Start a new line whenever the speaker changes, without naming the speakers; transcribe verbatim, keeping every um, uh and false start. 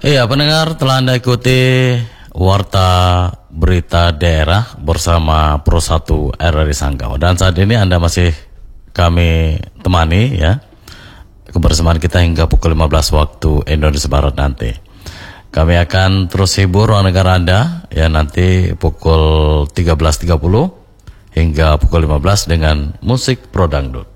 Iya, pendengar telah Anda ikuti Warta Berita Daerah bersama Pro satu R R I Sanggau. Dan saat ini Anda masih kami temani ya, kebersamaan kita hingga pukul lima belas waktu Indonesia Barat nanti. Kami akan terus hibur ruang negara Anda ya, nanti pukul tiga belas tiga puluh hingga pukul lima belas dengan musik Pro Dangdut.